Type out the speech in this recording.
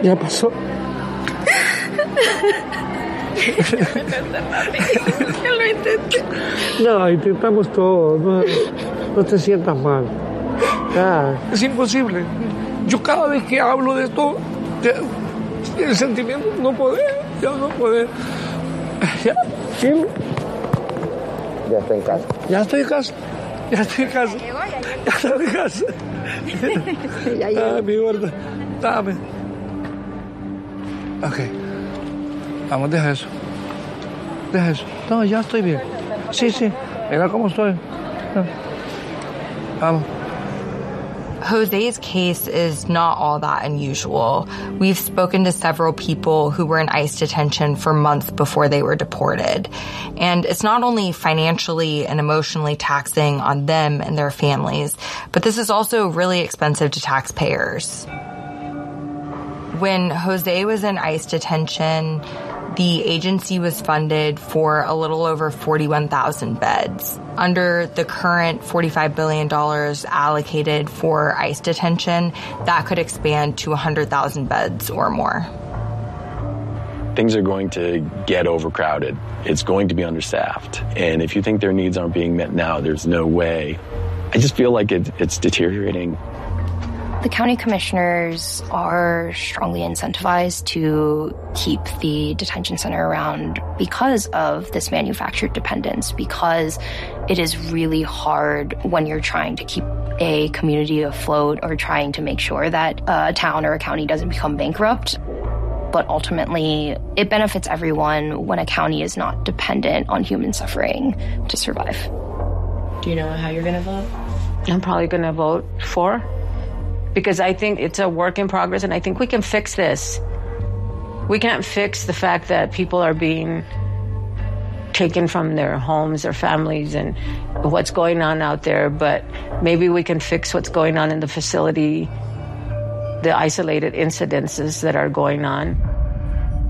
Ya pasó. No, intentamos todo. No te sientas mal. Ya. Es imposible. Yo cada vez que hablo de esto, el sentimiento no poder. Ya, ¿sí? ¿Ya está en casa? Ya estoy en casa. Ya estoy en casa. Mi gorda. Dame. Ok. Vamos, deja eso. No, ya estoy bien. Sí. Mira cómo estoy. Vamos. Jose's case is not all that unusual. We've spoken to several people who were in ICE detention for months before they were deported. And it's not only financially and emotionally taxing on them and their families, but this is also really expensive to taxpayers. When Jose was in ICE detention, the agency was funded for a little over 41,000 beds. Under the current $45 billion allocated for ICE detention, that could expand to 100,000 beds or more. Things are going to get overcrowded. It's going to be understaffed. And if you think their needs aren't being met now, there's no way. I just feel like it's deteriorating. The county commissioners are strongly incentivized to keep the detention center around because of this manufactured dependence, because it is really hard when you're trying to keep a community afloat or trying to make sure that a town or a county doesn't become bankrupt. But ultimately, it benefits everyone when a county is not dependent on human suffering to survive. Do you know how you're going to vote? I'm probably going to vote for. Because I think it's a work in progress, and I think we can fix this. We can't fix the fact that people are being taken from their homes, their families, and what's going on out there, but maybe we can fix what's going on in the facility, the isolated incidences that are going on.